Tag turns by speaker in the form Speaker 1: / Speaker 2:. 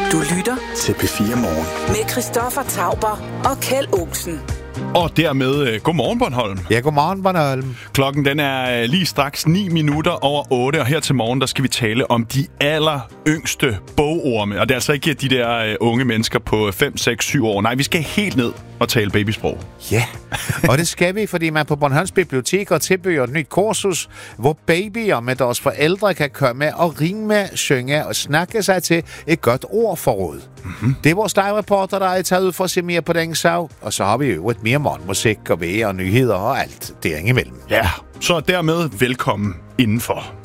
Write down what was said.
Speaker 1: Du lytter
Speaker 2: til P4 Morgen
Speaker 1: med Christoffer Tauber og Kjeld Olsen.
Speaker 3: Og dermed godmorgen, Bornholm.
Speaker 4: Ja, godmorgen, Bornholm.
Speaker 3: Klokken den er lige straks 9 minutter over 8, og her til morgen, der skal vi tale om de aller yngste bogorme. Og det er altså ikke de der unge mennesker på 5, 6, 7 år. Nej, vi skal helt ned og tale babysprog.
Speaker 4: Ja, og det skal vi, fordi man på Bornholms Biblioteker tilbyder et nyt kursus, hvor babyer med deres forældre kan komme og ringe, synge og snakke sig til et godt ordforråd. Mm-hmm. Det er vores dagreporter, der er taget ud for at se mere på den sag. Og så har vi jo et mere morgenmusik og vejr og nyheder og alt derimellem.
Speaker 3: Ja, så dermed velkommen indenfor.